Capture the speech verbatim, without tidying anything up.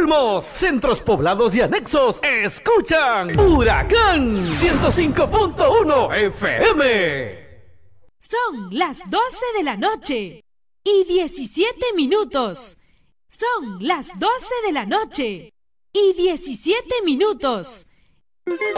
confirmó. Centros poblados y anexos escuchan Huracán ciento cinco punto uno F M. Son las doce de la noche y diecisiete minutos. Son las doce de la noche y diecisiete minutos.